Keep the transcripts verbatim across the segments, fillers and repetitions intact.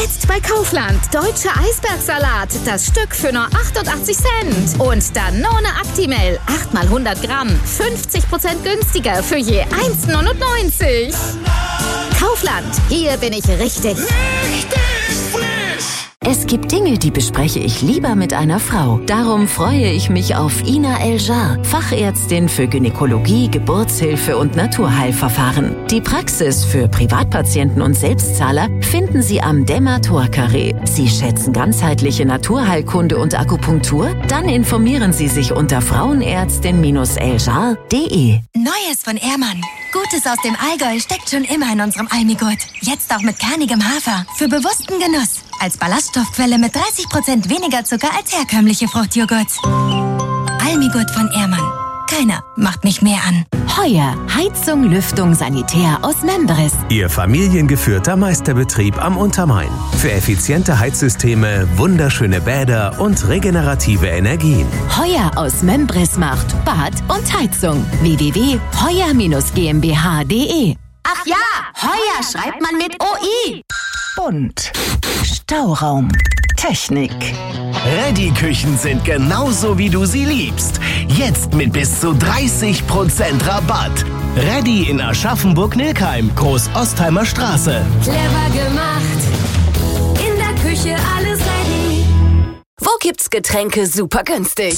Jetzt bei Kaufland. Deutscher Eisbergsalat. Das Stück für nur achtundachtzig Cent. Und Danone Actimel. acht mal hundert Gramm. fünfzig Prozent günstiger für je eins neunundneunzig. Kaufland. Hier bin ich richtig. Richtig frisch. Es gibt Dinge, die bespreche ich lieber mit einer Frau. Darum freue ich mich auf Ina El-Jar, Fachärztin für Gynäkologie, Geburtshilfe und Naturheilverfahren. Die Praxis für Privatpatienten und Selbstzahler finden Sie am Demator-Carré. Sie schätzen ganzheitliche Naturheilkunde und Akupunktur? Dann informieren Sie sich unter frauenärztin eljar punkt de. Neues von Ehrmann. Gutes aus dem Allgäu steckt schon immer in unserem Almigurt. Jetzt auch mit kernigem Hafer. Für bewussten Genuss. Als Ballaststoffquelle mit dreißig Prozent weniger Zucker als herkömmliche Fruchtjoghurts. Almigurt von Ehrmann. Keiner macht mich mehr an. Heuer. Heizung, Lüftung, Sanitär aus Membris. Ihr familiengeführter Meisterbetrieb am Untermain. Für effiziente Heizsysteme, wunderschöne Bäder und regenerative Energien. Heuer aus Membris macht Bad und Heizung. w w w punkt heuer G m b h punkt de. Ach ja, Heuer schreibt man mit O I. Bunt. Stauraum. Technik. Reddy-Küchen sind genauso, wie du sie liebst. Jetzt mit bis zu dreißig Prozent Rabatt. Reddy in Aschaffenburg-Nilkheim, Groß-Ostheimer Straße. Clever gemacht. In der Küche alles ready. Wo gibt's Getränke super günstig?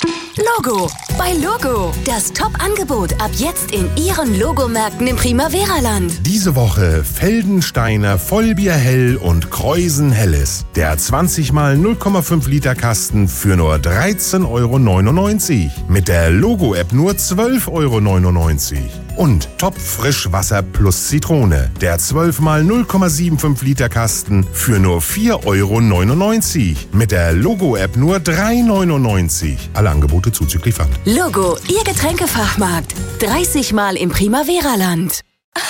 Logo. Bei Logo. Das Top-Angebot ab jetzt in Ihren Logomärkten im Primavera-Land. Diese Woche Feldensteiner Vollbier Hell und Kreusen Helles. Der zwanzig mal null Komma fünf Liter Kasten für nur dreizehn Euro neunundneunzig. Mit der Logo-App nur zwölf Euro neunundneunzig. Und Top Frischwasser plus Zitrone. Der zwölf mal null Komma fünfundsiebzig Liter Kasten für nur vier Euro neunundneunzig. Mit der Logo-App nur drei Euro neunundneunzig. Alle Angebote zuzüglich Pfand. Logo, Ihr Getränkefachmarkt. dreißig Mal im Primavera-Land.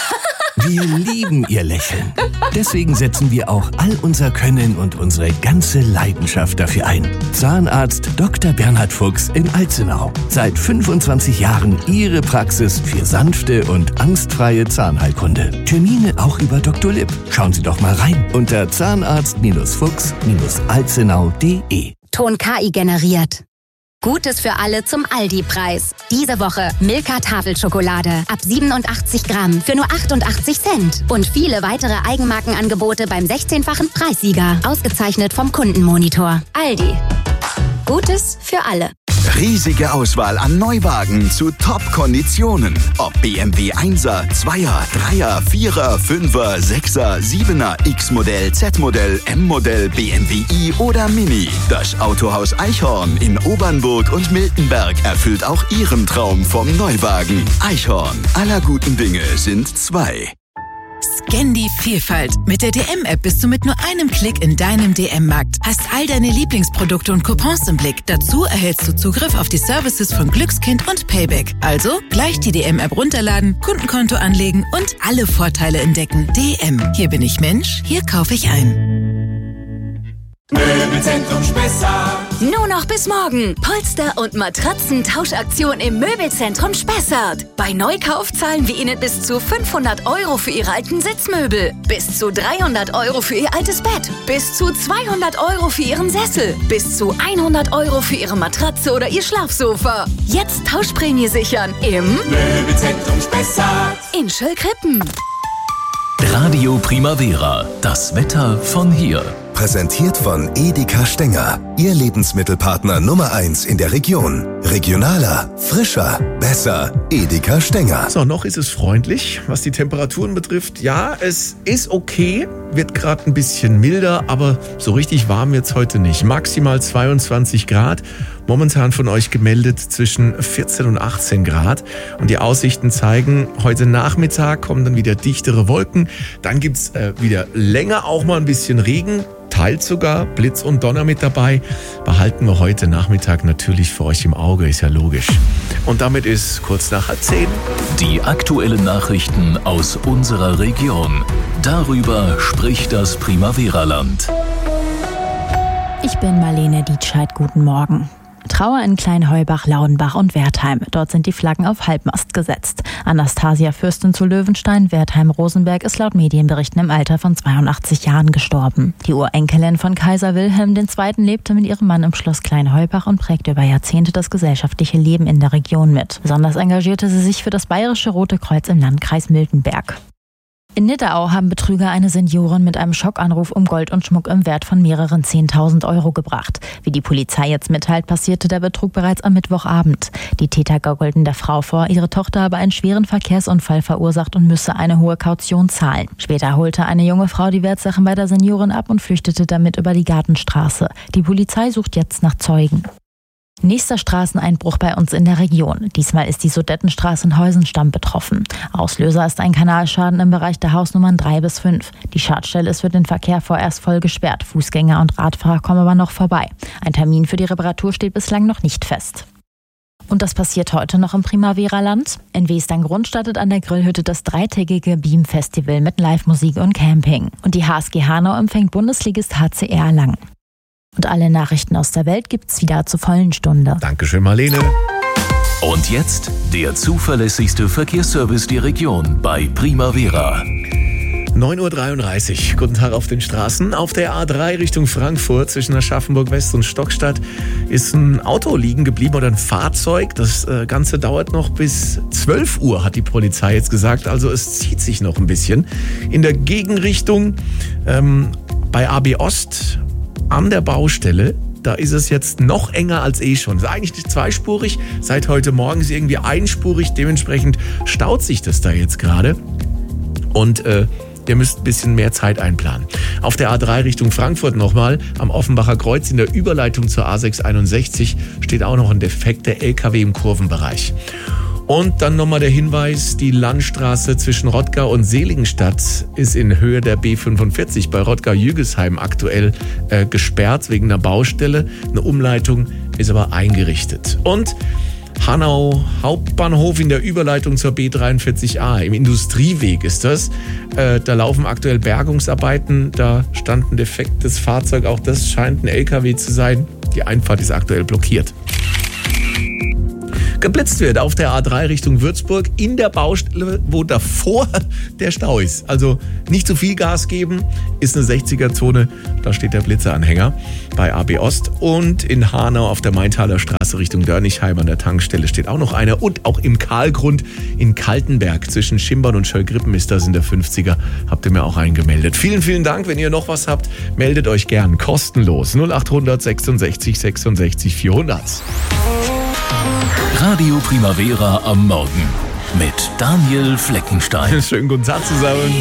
Wir lieben Ihr Lächeln. Deswegen setzen wir auch all unser Können und unsere ganze Leidenschaft dafür ein. Zahnarzt Doktor Bernhard Fuchs in Alzenau. Seit fünfundzwanzig Jahren Ihre Praxis für sanfte und angstfreie Zahnheilkunde. Termine auch über Doktor Lipp. Schauen Sie doch mal rein unter zahnarzt Fuchs Alzenau punkt de. Ton K I generiert. Gutes für alle zum Aldi-Preis. Diese Woche Milka Tafelschokolade ab siebenundachtzig Gramm für nur achtundachtzig Cent. Und viele weitere Eigenmarkenangebote beim sechzehnfachen Preissieger. Ausgezeichnet vom Kundenmonitor. Aldi. Gutes für alle. Riesige Auswahl an Neuwagen zu Top-Konditionen. Ob B M W Einser, Zweier, Dreier, Vierer, Fünfer, Sechser, Siebener, X-Modell, Z-Modell, M-Modell, B M W i oder Mini. Das Autohaus Eichhorn in Obernburg und Miltenberg erfüllt auch Ihren Traum vom Neuwagen. Eichhorn, aller guten Dinge sind zwei. Scan die Vielfalt. Mit der D M-App bist du mit nur einem Klick in deinem D M-Markt. Hast all deine Lieblingsprodukte und Coupons im Blick. Dazu erhältst du Zugriff auf die Services von Glückskind und Payback. Also gleich die D M-App runterladen, Kundenkonto anlegen und alle Vorteile entdecken. D M. Hier bin ich Mensch, hier kaufe ich ein. Möbelzentrum Spessart. Nur noch bis morgen. Polster- und Matratzentauschaktion im Möbelzentrum Spessart. Bei Neukauf zahlen wir Ihnen bis zu fünfhundert Euro für Ihre alten Sitzmöbel. Bis zu dreihundert Euro für Ihr altes Bett. Bis zu zweihundert Euro für Ihren Sessel. Bis zu hundert Euro für Ihre Matratze oder Ihr Schlafsofa. Jetzt Tauschprämie sichern im Möbelzentrum Spessart. in Schöllkrippen. Radio Primavera. Das Wetter von hier. Präsentiert von Edeka Stenger. Ihr Lebensmittelpartner Nummer eins in der Region. Regionaler, frischer, besser. Edeka Stenger. So, noch ist es freundlich, was die Temperaturen betrifft. Ja, es ist okay, wird gerade ein bisschen milder, aber so richtig warm wird's heute nicht. Maximal zweiundzwanzig Grad. Momentan von euch gemeldet zwischen vierzehn und achtzehn Grad. Und die Aussichten zeigen, heute Nachmittag kommen dann wieder dichtere Wolken. Dann gibt's äh, wieder länger auch mal ein bisschen Regen. Teils sogar Blitz und Donner mit dabei. Behalten wir heute Nachmittag natürlich für euch im Auge, ist ja logisch. Und damit ist kurz nach halb zehn. Die aktuellen Nachrichten aus unserer Region. Darüber spricht das Primavera-Land. Ich bin Marlene Dietscheid, guten Morgen. Trauer in Kleinheubach, Laudenbach und Wertheim. Dort sind die Flaggen auf Halbmast gesetzt. Anastasia Fürstin zu Löwenstein, Wertheim-Rosenberg, ist laut Medienberichten im Alter von zweiundachtzig Jahren gestorben. Die Urenkelin von Kaiser Wilhelm der Zweite lebte mit ihrem Mann im Schloss Kleinheubach und prägte über Jahrzehnte das gesellschaftliche Leben in der Region mit. Besonders engagierte sie sich für das Bayerische Rote Kreuz im Landkreis Miltenberg. In Nidderau haben Betrüger eine Seniorin mit einem Schockanruf um Gold und Schmuck im Wert von mehreren zehntausend Euro gebracht. Wie die Polizei jetzt mitteilt, passierte der Betrug bereits am Mittwochabend. Die Täter gaukelten der Frau vor, ihre Tochter habe einen schweren Verkehrsunfall verursacht und müsse eine hohe Kaution zahlen. Später holte eine junge Frau die Wertsachen bei der Seniorin ab und flüchtete damit über die Gartenstraße. Die Polizei sucht jetzt nach Zeugen. Nächster Straßeneinbruch bei uns in der Region. Diesmal ist die Sudettenstraße in Heusenstamm betroffen. Auslöser ist ein Kanalschaden im Bereich der Hausnummern drei bis fünf. Die Schadstelle ist für den Verkehr vorerst voll gesperrt. Fußgänger und Radfahrer kommen aber noch vorbei. Ein Termin für die Reparatur steht bislang noch nicht fest. Und das passiert heute noch im Primavera-Land. In Westerngrund startet an der Grillhütte das dreitägige Beam-Festival mit Live-Musik und Camping. Und die H S G Hanau empfängt Bundesligist H C R Erlangen. Und alle Nachrichten aus der Welt gibt's wieder zur vollen Stunde. Dankeschön, Marlene. Und jetzt der zuverlässigste Verkehrsservice der Region bei Primavera. neun Uhr dreiunddreißig. Guten Tag auf den Straßen. Auf der A drei Richtung Frankfurt zwischen Aschaffenburg West und Stockstadt ist ein Auto liegen geblieben oder ein Fahrzeug. Das äh, Ganze dauert noch bis zwölf Uhr, hat die Polizei jetzt gesagt. Also es zieht sich noch ein bisschen. In der Gegenrichtung ähm, bei A B Ost an der Baustelle, da ist es jetzt noch enger als eh schon. Es ist eigentlich nicht zweispurig, seit heute Morgen ist irgendwie einspurig, dementsprechend staut sich das da jetzt gerade. Und äh, ihr müsst ein bisschen mehr Zeit einplanen. Auf der A drei Richtung Frankfurt nochmal, am Offenbacher Kreuz in der Überleitung zur A sechs einundsechzig steht auch noch ein defekter L K W im Kurvenbereich. Und dann nochmal der Hinweis, die Landstraße zwischen Rottgau und Seligenstadt ist in Höhe der B fünfundvierzig bei Rottgau-Jügesheim aktuell äh, gesperrt wegen einer Baustelle. Eine Umleitung ist aber eingerichtet. Und Hanau Hauptbahnhof in der Überleitung zur B dreiundvierzig A. Im Industrieweg ist das. Äh, da laufen aktuell Bergungsarbeiten. Da stand ein defektes Fahrzeug. Auch das scheint ein L K W zu sein. Die Einfahrt ist aktuell blockiert. Geblitzt wird auf der A drei Richtung Würzburg in der Baustelle, wo davor der Stau ist. Also nicht zu viel Gas geben, ist eine sechziger-Zone, da steht der Blitzeranhänger bei A B Ost. Und in Hanau auf der Maintaler Straße Richtung Dörnichheim an der Tankstelle steht auch noch einer. Und auch im Kahlgrund in Kaltenberg zwischen Schimbern und Schöllgrippen ist das in der fünfziger. Habt ihr mir auch eingemeldet. Vielen, vielen Dank. Wenn ihr noch was habt, meldet euch gern kostenlos. null achthundert sechsundsechzig sechsundsechzig vierhundert. Radio Primavera am Morgen mit Daniel Fleckenstein. Schönen guten Tag zusammen.